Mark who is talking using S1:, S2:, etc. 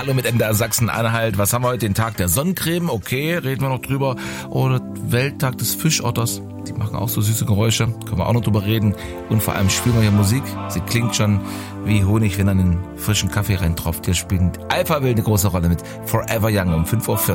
S1: Hallo mit MDR Sachsen-Anhalt. Was haben wir heute? Den Tag der Sonnencreme. Okay, reden wir noch drüber. Oder Welttag des Fischotters. Die machen auch so süße Geräusche. Können wir auch noch drüber reden. Und vor allem spielen wir hier Musik. Sie klingt schon wie Honig, wenn er einen frischen Kaffee reintropft. Hier spielt Alphaville eine große Rolle mit Forever Young um 5:40 Uhr.